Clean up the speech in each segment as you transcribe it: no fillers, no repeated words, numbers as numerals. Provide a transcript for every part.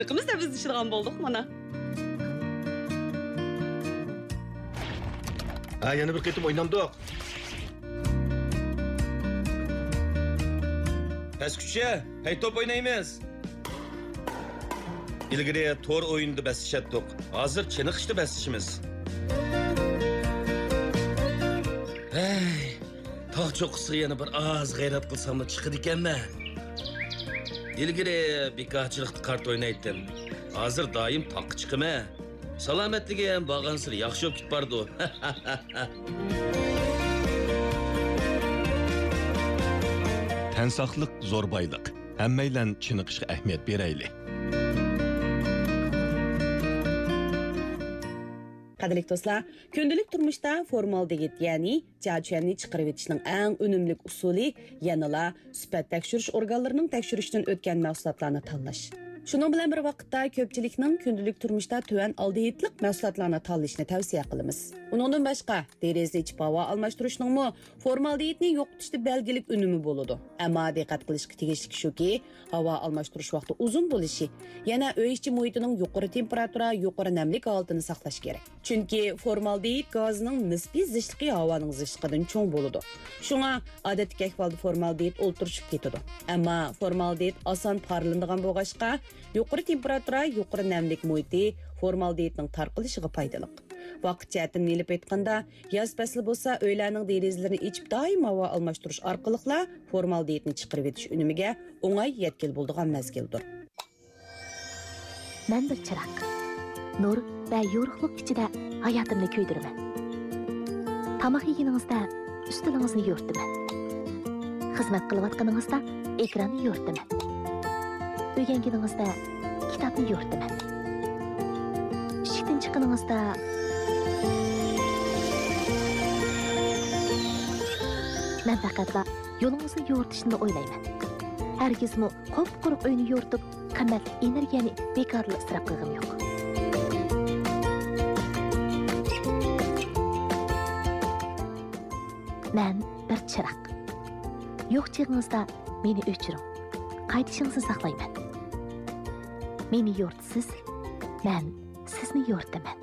İkimiz de biz işirgan bulduk mana. Yana bir qitim oynamdık. Pesküçe, hey top oynaymiz. İlgiri tor oyunda besişettik. Hazır çeniq işte besişimiz. Hey, tağ çoqısı yana bir az gayret qılsam da çıqıd ekenmi? İlgiri bekaçılıqda kart oynaydım. Hazır daim taqı çıqımı. Salametligi ham bağansır yaxshi olib ketib bardi. Tən saqlıq zor baylıq. Həmməylə çiniqishga ahamiyat berayli. Qadrli dostlar, gündəlik turmuşda formaldehid, yəni cəçüyəni çıxarıb etishning ən önümlük usuli yanıla sifət tekshirish organlarının tekshirishdən ötən məhsulotlarni tanlash. Şunun bilan bir vaqtda ko'pchilikning gündəlik turmuşda tövən aldehidlik məhsulotlarni tanlashni tavsiya qilamiz. Uningdan boshqa deraza ichib havo almashtirishning formaldehidni yo'qotishda belgilik unumi bo'ladi. Ammo diqqat qilishga tegishli shuki, havo almashtirish vaqti uzun bo'lishi, yana uy ichi muhitining yuqori temperatura, yuqori namlik holatini saqlash kerak. Chunki formaldehid gazining nisbiy zichligi havoning zichligidan cho'ng bo'ladi. Shunga odatdagi ahvolda formaldehid o'ltirishib ketadi. Ammo formaldehid oson parlanadigan bo'lg'achqa yuqori temperatura, yuqori namlik muhiti formaldehidning tarqalishiga foydali. Vaqt jihatdan elib aytganda, yoz fasli bo'lsa, uylarning derazalarini ichib doim havo almashtirish orqali formaldehidni chiqarib etish unumiga o'ng'ay yetkil bo'ladigan mezgildir. Men bir chiroq. Nur va yorug'lik ichida hayotimni ko'ydiraman. Tamoq yeganingizda ustilingizni yo'rtaman. Xizmat qilayotganingizda ekranni yo'rtaman. O'rganganingizda kitobni yo'rtaman. Ishdan chiqqaningizda men faqatla yo'lingizni yo'rtishni o'ylayman. Hargizmi qop-quruq uyni yo'rtib, qimmatli energiyani bekorli isrof qilgim yo'q. Men bir chiroq. Yo'q chig'ingizda meni o'chiring. Qaytishingizni saqlayman. Meni yo'rtisiz, men sizni yo'rtaman.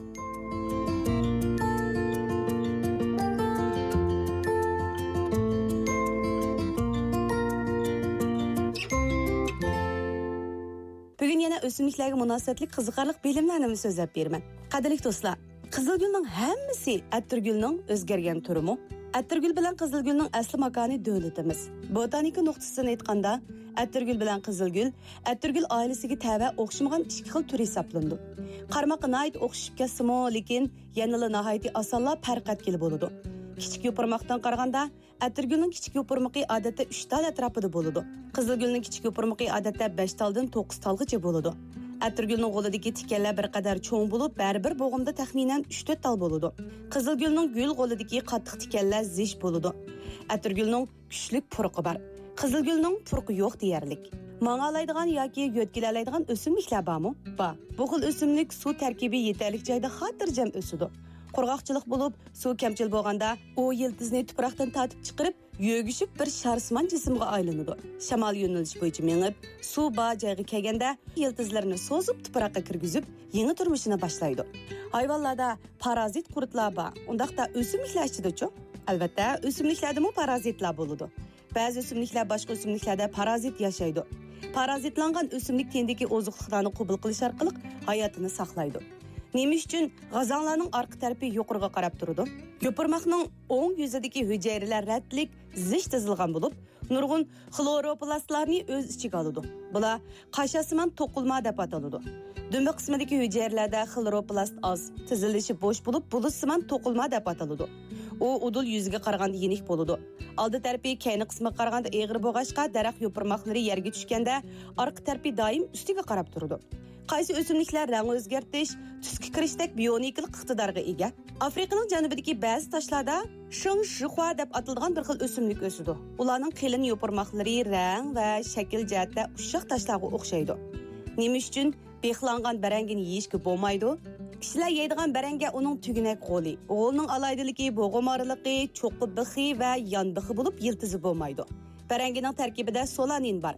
Bugün yana o'simliklarga munosabatli qiziqarli bilimlarni so'zlab beraman. Qadrli do'stlar, qizilgulning hammasi atirgulning o'zgargan turimi. Atirgul bilan qizilgulning asli makoni davlatimiz. Botanika nuqtasidan aytganda, atirgul bilan qizilgul, atirgul oilasiga tava o'xshamagan ikki xil tur hisoblanadi. Qarmoqqa nayt o'xshib ketsa-mo, lekin yanada nihoyat osonla farq etgili bo'ladi. Kichik yo'pirmoqdan qaraganda, atirgulning kichik yo'pirmoqi odatda 3 tal atrofida bo'ladi. Qizilgulning kichik yo'pirmoqi odatda 5 taldan 9 talgacha bo'ladi. Atirgulning g'o'lidagi tikanlar bir qadar cho'ng bo'lib, baribir bo'g'imda taxminan 3-4 tal bo'ladi. Qizilgulning gul g'o'lidagi qattiq tikanlar zish bo'ladi. Atirgulning kuchli purqi bor. Qizilgulning purqi yo'q deyarlik. Mang'alaydigan yoki yo'tkilalaydigan o'simliklar bormi? Bor. Bu xil o'simlik suv tarkibi yetarlik joyda xotirjam o'sadi. Qurg'oqchilik bo'lib, suv kamchil bo'lganda, u yildizni tuproqdan tatib chiqarib, yo'gishib bir sharsimon jismga aylanadi. Shamol yo'nalishi bo'yicha mengib, suv bor joyga kelganda, yildizlarini so'zib tuproqqa kirgizib, yangi turmushini boshlaydi. Hayvonlarda parazit qurtlar bor. Undaqda o'simliklar ichida-chi? Albatta, o'simliklarda mu parazitlar bo'ladi. Ba'zi o'simliklar boshqa o'simliklarda parazit yashaydi. Parazitlangan o'simlik tendagi oziqliklarni qabul qilish orqali hayotini saqlaydi. Nima uchun g'azonlarning orqa tarafi yuqoriga qarab turadi? Yo'pirmoqning o'ng yuzidagi hujayralar ratlik zich tizilgan bo'lib, nurg'un xloroplastlarni o'z ichiga oladi. Bular qashasiman to'qilma deb ataladi. Dumba qismidagi hujayralarda xloroplast oz, tizilishi bo'sh bo'lib, bulutsimon to'qilma deb ataladi. U udul yuziga qaraganda yenik bo'ladi. Oldi tarafi kayni qismiga qaraganda eg'ir bo'lg'achqa, daraxt yo'pirmoqlari yerga tushganda orqa tarafi doim ustiga qarab turadi. Qaysi o'simliklar rang o'zgartirish, tusga kirishdek bioniklik iqtidorga ega? Afrikaning janubidagi ba'zi toshlarda shingshixua deb ataladigan bir xil o'simlik o'sidi. Ularning qilin yo'pirmoqlari rang va shakl jihatda ushoq toshlarga o'xshaydi. Nima uchun bexlangan barangini yeyishga bo'lmaydi? Kishilar yeydigan baranga uning tugunak qo'li, o'g'ilning alaydiligi, bo'g'imorligi, cho'qqi bixi va yon bixi bo'lib yiltizi bo'lmaydi. Barangining tarkibida solanin bor.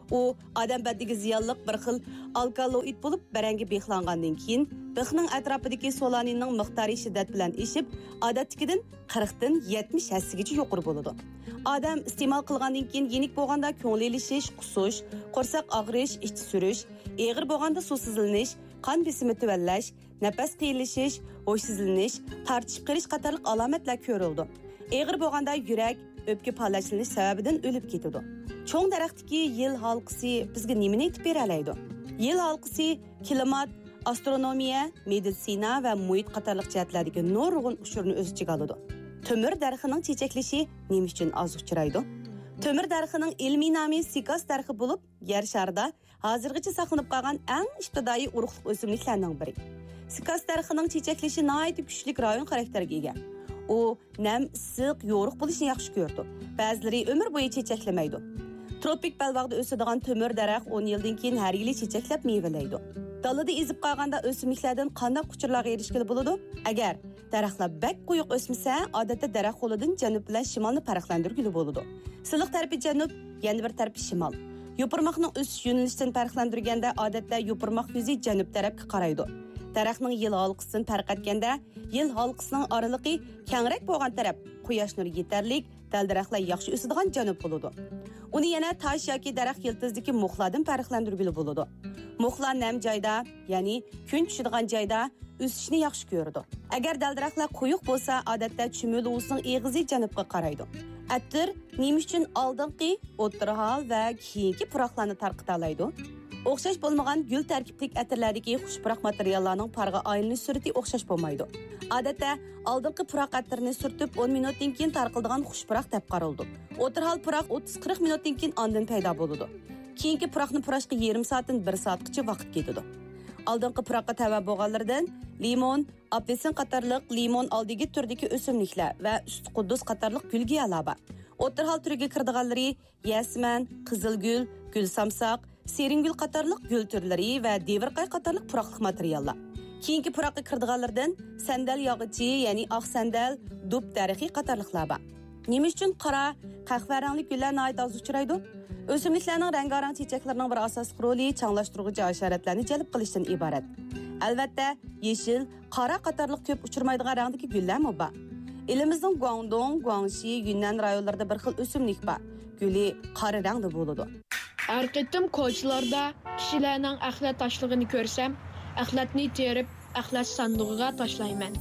U odam badiga ziyonli bir xil alkaloid bo'lib, barangga bexlangandan keyin bixning atrofidagi solaninning miqdori shiddat bilan eshib, odatdagidan 40 dan 70 hassagacha yuqori bo'ladi. Odam iste'mol qilgandan keyin yenik bo'lganda ko'ngli ilishish, qusish, qo'rsoq og'rish, ich surish, eg'ir bo'lganda suvsizlanish, qon besimi tuvanlash, nafas qiyinlashish, hoshsizlanish, tartishib qilish qatorliq alomatlar ko'rildi. Eg'ir bo'lganda yurak, o'pka faollashlanish sababidan o'lib ketadi. Cho'ng daraxtdagi yil halqasi bizga nimani aytib beralaydi? Yil halqasi klimat, astronomiya, meditsina va muhit qatorliq jihatlardagi nurg'un ushurni o'z ichiga oladi. Temir darxining chechaklashi nima uchun oz uchraydi? Temir darxining ilmiy nomi sikas darxi bo'lib, yer sharida hozirgacha saqlanib qolgan eng ibtidoiy urug'liq o'simliklarning biri. Sikas darxining chechaklashi nihoyat kuchli rayon xarakteriga ega. U nam, issiq, yo'riq bo'lishni yaxshi ko'rdi. Ba'zilari umr bo'yi chechaklamaydi. Tropik belbog'da o'sadigan temir daraxt 10 yildan keyin har yili chechaklab mevalaydi. Dalada ezib qolganda o'simliklardan qanday quchurlarga erishgili bo'ladi? Agar daraxtlar bak quyuq o'smasa, odatda daraxt qo'lidan janub bilan shimolni farqlantirgili bo'ladi. Siliq tarafi janub, yana bir tarafi shimol. Yo'pirmoqning o'sish yo'nalishidan farqlantirganda odatda yo'pirmoq yuzi janub tarafga qaraydi. Daraxtning yil halqasidan farq etganda, yil halqasining oraliqi kengroq bo'lgan taraf quyosh nuri yetarlik, dal-daraxtlar yaxshi o'sadigan janub bo'ladi. Uni yana tosh yoki daraxt yiltizdagi muxlardan farqlantirgili bo'ladi. Muxlar nam joyda, ya'ni kun tushadigan joyda o'sishni yaxshi ko'radi. Agar dal-daraxtlar quyuq bo'lsa, odatda chumul o'sining eg'izi janubga qaraydi. Attir nima uchun oldingi, o'tirhol va keyingi puroqlarni tarqita oladi? O'xshash bo'lmagan gul tarkiblik atirlardagi xushpuroq materiallarning parga aylanish surati o'xshash bo'lmaydi. Odatda oldingi puroq atirini surtib 10 minutdan keyin tarqiladigan xushpuroq deb qaraldi. O'tirhol puroq 30-40 minutdan keyin ondan paydo bo'ladi. Keyingi puroqni purashga yarim soatdan 1 soatgacha vaqt ketadi. Oldingi puroqqa tava bo'lganlardan limon, apelsin qatorliq limon oldigi turdagi o'simliklar va ust quddus qatorliq gulga alaba. O'tirhol turiga kirdiganlari yasman, qizilgul, gul samsoq, seringul qatorliq gul turlari va devirqay qatorliq puroqliq materiallar. Keyingi puroqqa kirdiganlardan sandal yog'ichi, ya'ni oq sandal, dub daraxi qatorliqlar bor. Nima uchun qora, qahva rangli gullar nihoyat oz uchraydi? O'simliklarning rang-barang chechaklarining bir asosiy roli changlashtiruvchi hasharotlarni jalb qilishdan iborat. Albatta, yeshil, qora qatorliq ko'p uchirmaydigan rangdagi gullar bor. Elimizning Guangdong, Guangxi, Yunnan rayonlarida bir xil o'simlik bor. Guli qora rangda bo'ladi. Har qitim ko'chalarda kishilarning axlat tashlig'ini ko'rsam, axlatni terib, axlat sandig'iga tashlayman.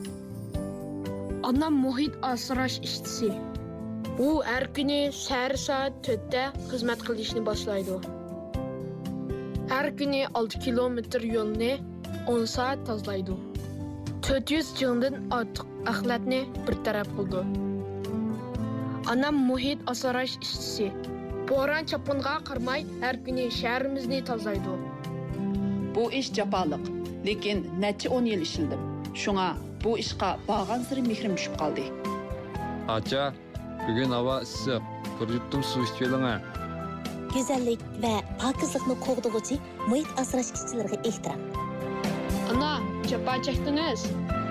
Onam muhit asrash ishchisi. U har kuni sahar soat 4 da xizmat qilishni boshlaydi. Har kuni 6 kilometr yo'lni 10 soat tozalaydi. 400 jingdan ortiq axlatni bir taraf qildi. Onam muhit asrash ishchisi. Bo'ron chapinga qarmay har kuni shahrimizni tozalaydi. Bu ish jafoliq, lekin necha 10 yil ishildim. Shunga bu ishqa borgan sari mehrim tushib qoldi. Acha, bugun havo issiq. Bir yuttum suv ichib oling. Go'zallik va pokizlikni qo'g'dug'uchi muhit asrash ishchilariga ehtirom. Ana, chapa chekdingiz.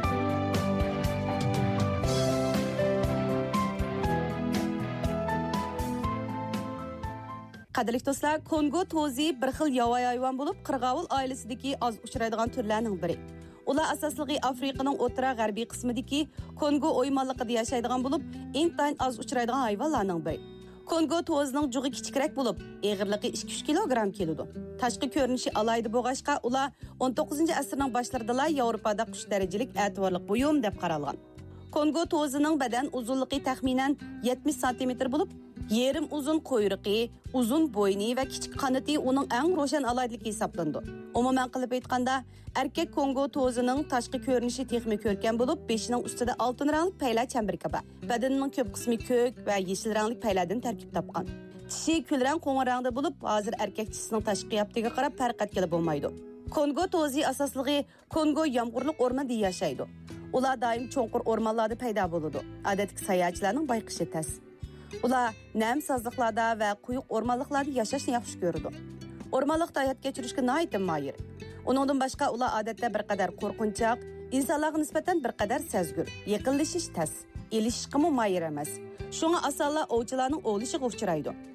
Qadrli do'stlar, Kongo to'zi bir xil yovvoyi hayvon bo'lib, qirg'ovul oilasidagi oz uchraydigan turlarning biri. Ular asosligi Afrikaning o'rta g'arbiy qismidagi Kongo o'ymonligida yashaydigan bo'lib, intayin oz uchraydigan hayvonlarning biri. Kongo to'zining jug'i kichikroq bo'lib, eg'irligi 2-3 kilogramm keladi. Tashqi ko'rinishi alayda bo'lg'achqa, ular 19-asrning boshlarida Yevropada qush darajalik e'tiborli buyum deb qaralgan. Kongo to'zining badan uzunligi taxminan 70 cm bo'lib, yerim uzun quyruqi, uzun bo'yni va kichik qanoti uning eng ro'shan alaydaligi hisoblandi. Umuman qilib aytganda, erkak Kongo to'zining tashqi ko'rinishi texmi ko'rkam bo'lib, beshining ustida oltin rangli paylar chambarka bor. Badanining ko'p qismi ko'k va yeshil rangli paylardan tarkib topgan. Tishi kulrang qo'ng'ir rangda bo'lib, hozir erkak tishisining tashqi qiyofatiga qarab farq etgili bo'lmaydi. Kongo to'zi asosligi Kongo yomg'irli o'rmonda yashaydi. Ular doim cho'nqur o'rmonlarda paydo bo'ladi. Odatda sayohatchilarning bayqishi tas. Ular nam sazliqlarda va quyuq o'rmonliklarda yashashni yaxshi ko'radi. O'rmonlikda hayot kechirishga nihoyat moyil. Uningdan boshqa ular odatda bir qadar qo'rqinchoq, insonlarga nisbatan bir qadar sezgur, yaqinlashish tas, elishishga moyil emas. Shunga asonlar ovchilarning ovlishiga uchraydi.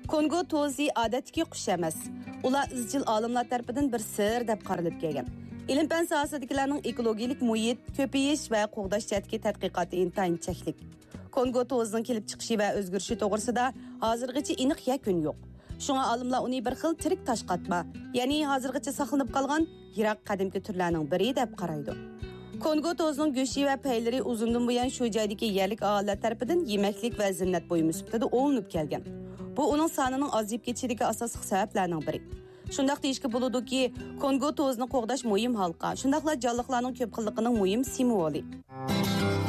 Kongo to'zi odatdagi qush emas. Ular izchil olimlar tarafidan bir sir deb qaralib kelgan. İlim-fan sohasidagilarning ekologik muhit, ko'payish va qo'g'dash jadki tadqiqoti intayin cheklik. Kongo to'zining kelib chiqishi va o'zgarishi to'g'risida hozirgacha aniq yakun yo'q. Shunga olimlar uni bir xil tirik toshqatma, ya'ni hozirgacha saqlanib qolgan yiroq qadimgi turlarning biri deb qaraydi. Kongo to'zining go'shi va paylari uzundan buyon shu joydagi yerlik aholilar tarafidan yemaklik va zinnat buyumi sifatida olinib kelgan. Bu uning sonining ozayib ketishidagi asosiy sabablarning biri. Shundaq deyishga bo'ladi-ki, Kongo to'zini qo'g'dash muhim halqa, shundaqla jonliqlarning ko'p xilligining muhim simvoli.